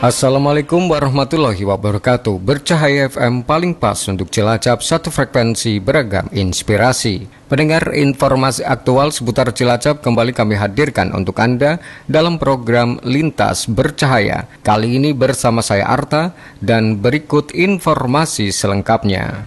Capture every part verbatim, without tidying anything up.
Assalamualaikum warahmatullahi wabarakatuh. Bercahaya F M paling pas untuk Cilacap, satu frekuensi beragam inspirasi. Pendengar, informasi aktual seputar Cilacap kembali kami hadirkan untuk Anda dalam program Lintas Bercahaya. Kali ini bersama saya Arta dan berikut informasi selengkapnya.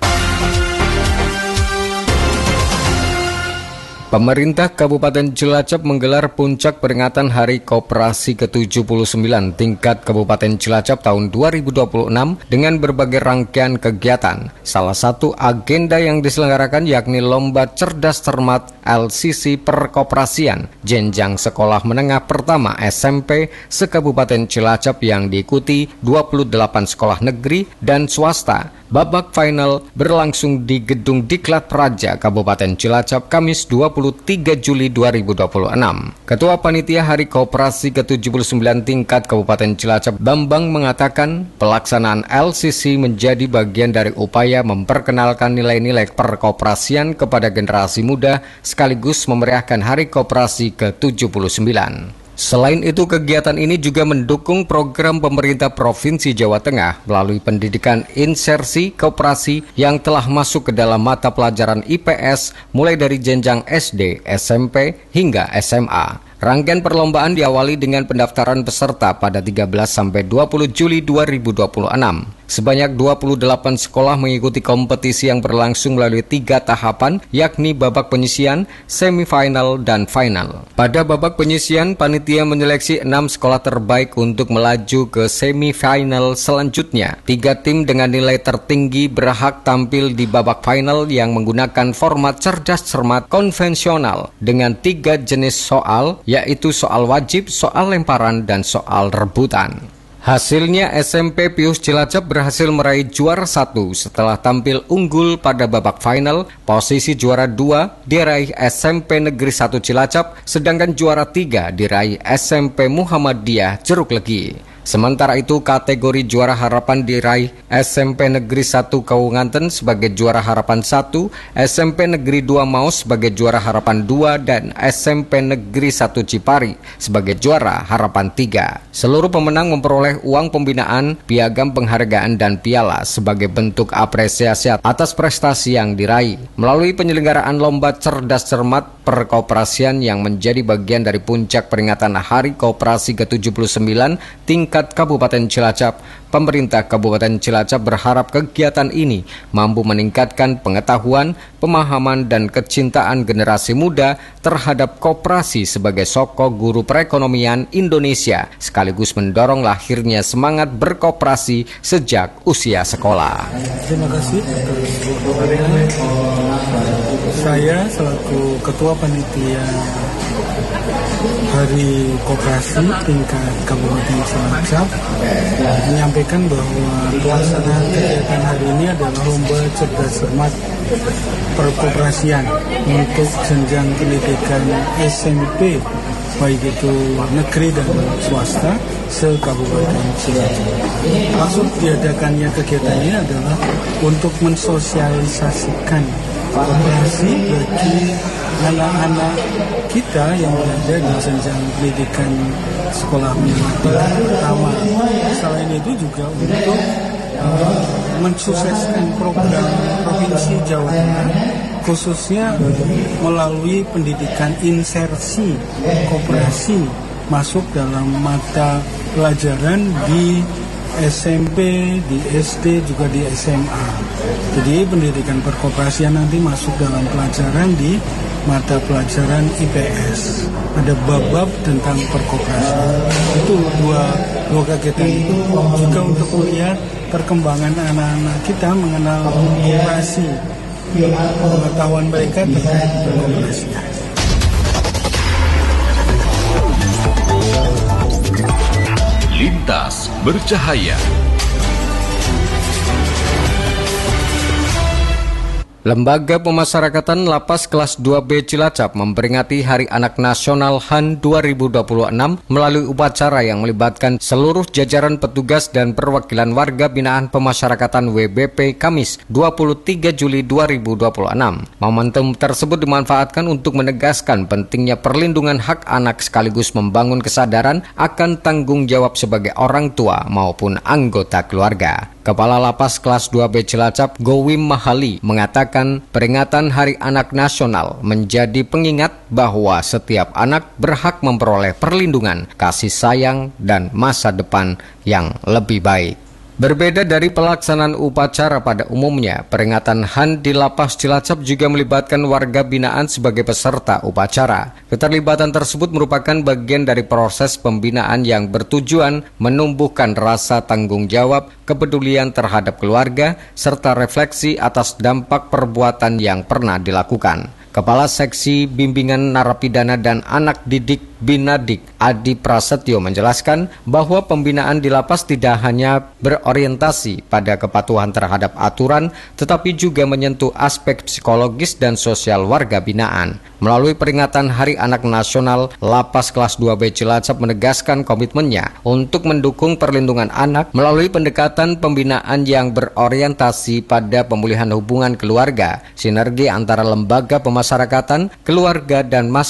Pemerintah Kabupaten Cilacap menggelar puncak peringatan Hari Koperasi ke tujuh puluh sembilan tingkat Kabupaten Cilacap tahun dua ribu dua puluh enam dengan berbagai rangkaian kegiatan. Salah satu agenda yang diselenggarakan yakni Lomba Cerdas Cermat L C C Perkoperasian jenjang sekolah menengah pertama S M P se-Kabupaten Cilacap yang diikuti dua puluh delapan sekolah negeri dan swasta. Babak final berlangsung di Gedung Diklat Praja Kabupaten Cilacap Kamis dua puluh tiga Juli dua ribu dua puluh enam. Ketua Panitia Hari Koperasi ke tujuh puluh sembilan tingkat Kabupaten Cilacap Bambang mengatakan pelaksanaan L C C menjadi bagian dari upaya memperkenalkan nilai-nilai perkoperasian kepada generasi muda sekaligus memeriahkan Hari Koperasi ke tujuh puluh sembilan. Selain itu, kegiatan ini juga mendukung program pemerintah Provinsi Jawa Tengah melalui pendidikan insersi koperasi yang telah masuk ke dalam mata pelajaran I P S mulai dari jenjang S D, S M P, hingga S M A. Rangkaian perlombaan diawali dengan pendaftaran peserta pada tiga belas sampai dua puluh Juli dua ribu dua puluh enam. Sebanyak dua puluh delapan sekolah mengikuti kompetisi yang berlangsung melalui tiga tahapan, yakni babak penyisian, semifinal, dan final. Pada babak penyisian, panitia menyeleksi enam sekolah terbaik untuk melaju ke semifinal selanjutnya. Tiga tim dengan nilai tertinggi berhak tampil di babak final yang menggunakan format cerdas cermat konvensional dengan tiga jenis soal, yaitu soal wajib, soal lemparan, dan soal rebutan. Hasilnya S M P Pius Cilacap berhasil meraih juara satu setelah tampil unggul pada babak final. Posisi juara dua diraih S M P Negeri satu Cilacap, sedangkan juara tiga diraih S M P Muhammadiyah Jeruk Legi. Sementara itu, kategori juara harapan diraih S M P Negeri satu Kaunganten sebagai juara harapan satu, S M P Negeri dua Maus sebagai juara harapan dua, dan S M P Negeri satu Cipari sebagai juara harapan tiga. Seluruh pemenang memperoleh uang pembinaan, piagam penghargaan, dan piala sebagai bentuk apresiasi atas prestasi yang diraih. Melalui penyelenggaraan Lomba Cerdas Cermat Perkoperasian yang menjadi bagian dari puncak peringatan Hari Koperasi ke tujuh puluh sembilan tingkat Kabupaten Cilacap, pemerintah Kabupaten Cilacap berharap kegiatan ini mampu meningkatkan pengetahuan, pemahaman, dan kecintaan generasi muda terhadap koperasi sebagai soko guru perekonomian Indonesia, sekaligus mendorong lahirnya semangat berkoperasi sejak usia sekolah. Terima kasih atas perhatian. Saya selaku Ketua Panitia Hari Koperasi tingkat Kabupaten Cilacap menyampaikan bahwa pelaksanaan kegiatan hari ini adalah Lomba Cerdas Cermat Perkoperasian untuk jenjang pendidikan S M P, baik itu negeri dan swasta, se-Kabupaten Cilacap. Maksud diadakannya kegiatan ini adalah untuk mensosialisasikan koperasi bagi anak-anak kita yang berada di jenjang pendidikan sekolah menengah pertama. Selain itu juga untuk uh, mensukseskan program Provinsi Jawa Tengah, khususnya melalui pendidikan insersi koperasi masuk dalam mata pelajaran di S M P, di S D, juga di S M A. Jadi pendidikan perkoperasian nanti masuk dalam pelajaran di mata pelajaran I P S. Ada bab-bab tentang perkoperasian. Itu dua, dua kegiatan itu juga untuk melihat perkembangan anak-anak kita mengenal koperasi, pengetahuan mereka terkait perkoperasian. Lintas Bercahaya. Lembaga Pemasyarakatan Lapas Kelas dua B Cilacap memperingati Hari Anak Nasional H A N dua ribu dua puluh enam melalui upacara yang melibatkan seluruh jajaran petugas dan perwakilan warga binaan pemasyarakatan W B P Kamis dua puluh tiga Juli dua ribu dua puluh enam. Momentum tersebut dimanfaatkan untuk menegaskan pentingnya perlindungan hak anak sekaligus membangun kesadaran akan tanggung jawab sebagai orang tua maupun anggota keluarga. Kepala Lapas Kelas dua B Cilacap, Gowim Mahali, mengatakan peringatan Hari Anak Nasional menjadi pengingat bahwa setiap anak berhak memperoleh perlindungan, kasih sayang, dan masa depan yang lebih baik. Berbeda dari pelaksanaan upacara pada umumnya, peringatan H A N di Lapas Cilacap juga melibatkan warga binaan sebagai peserta upacara. Keterlibatan tersebut merupakan bagian dari proses pembinaan yang bertujuan menumbuhkan rasa tanggung jawab, kepedulian terhadap keluarga, serta refleksi atas dampak perbuatan yang pernah dilakukan. Kepala Seksi Bimbingan Narapidana dan Anak Didik Binadik, Adi Prasetyo, menjelaskan bahwa pembinaan di lapas tidak hanya berorientasi pada kepatuhan terhadap aturan, tetapi juga menyentuh aspek psikologis dan sosial warga binaan. Melalui peringatan Hari Anak Nasional, Lapas Kelas dua B Cilacap menegaskan komitmennya untuk mendukung perlindungan anak melalui pendekatan pembinaan yang berorientasi pada pemulihan hubungan keluarga, sinergi antara lembaga pemasyarakatan, keluarga, dan masyarakat